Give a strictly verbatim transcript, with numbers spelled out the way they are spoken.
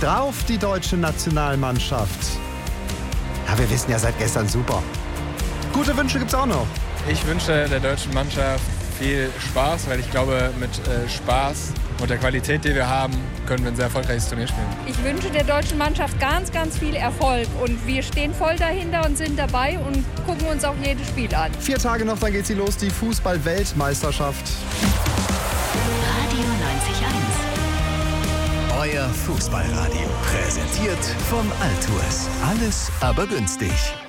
drauf, die deutsche Nationalmannschaft? Ja, wir wissen ja seit gestern super. Gute Wünsche gibt's auch noch. Ich wünsche der deutschen Mannschaft viel Spaß, weil ich glaube, mit äh, Spaß und der Qualität, die wir haben, können wir ein sehr erfolgreiches Turnier spielen. Ich wünsche der deutschen Mannschaft ganz, ganz viel Erfolg. Und wir stehen voll dahinter und sind dabei und gucken uns auch jedes Spiel an. Vier Tage noch, dann geht sie los, die Fußball-Weltmeisterschaft. Radio neunzig Komma eins. Euer Fußballradio. Präsentiert von Altours. Alles aber günstig.